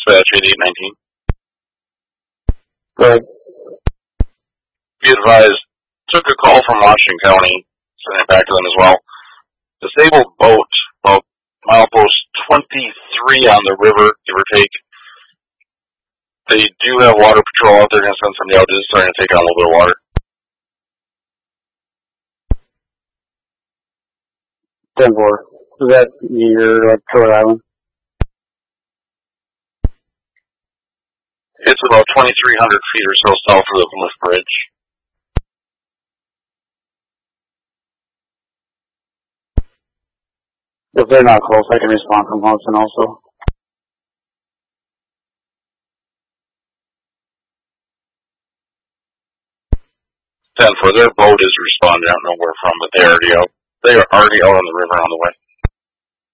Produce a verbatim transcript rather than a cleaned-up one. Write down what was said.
Dispatch eighty-eight nineteen. Good. Be advised, took a call from Washington County, sending it back to them as well. Disabled boat, about milepost twenty-three on the river, give or take. They do have water patrol out there, going to send somebody out, just starting to take on a little bit of water. ten four. Is that near like Troy Island? It's about twenty-three hundred feet or so south of the lift bridge. If they're not close, I can respond from Hudson also. ten four, their boat is responding, I don't know where from, but they're already out. They are already out on the river on the way.